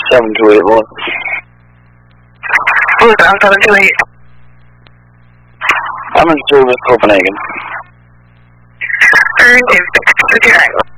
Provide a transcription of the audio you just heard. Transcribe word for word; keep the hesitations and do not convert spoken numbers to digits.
seven two eight one. Busan seven two eight. I'm in service Copenhagen. Earned in six two zero.